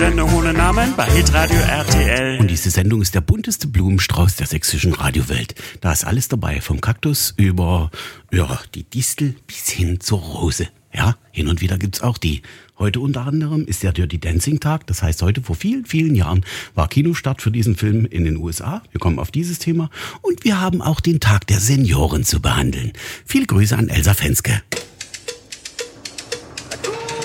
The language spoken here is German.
Sendung ohne Namen bei Hitradio RTL. Und diese Sendung ist der bunteste Blumenstrauß der sächsischen Radiowelt. Da ist alles dabei, vom Kaktus über die Distel bis hin zur Rose. Ja, hin und wieder gibt's auch die. Heute unter anderem ist der Dirty Dancing Tag. Das heißt, heute vor vielen, vielen Jahren war Kinostart für diesen Film in den USA. Wir kommen auf dieses Thema. Und wir haben auch den Tag der Senioren zu behandeln. Viele Grüße an Elsa Fenske.